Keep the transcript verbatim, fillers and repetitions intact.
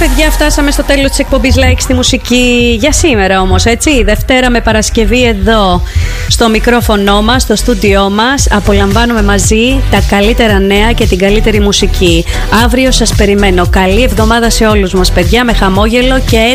παιδιά, φτάσαμε στο τέλος της εκπομπής Like στη μουσική για σήμερα όμως, έτσι. Δευτέρα με Παρασκευή εδώ στο μικρόφωνο μας, στο στούντιό μας. Απολαμβάνουμε μαζί τα καλύτερα νέα και την καλύτερη μουσική. Αύριο σας περιμένω. Καλή εβδομάδα σε όλους μας, παιδιά, με χαμόγελο και